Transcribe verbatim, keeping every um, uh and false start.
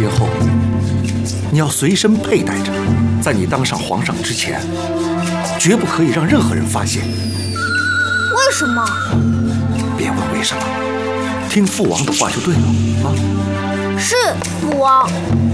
接后，你要随身佩戴着，在你当上皇上之前，绝不可以让任何人发现。 为什么？ 别问为什么，听父王的话就对了啊。 是，父王。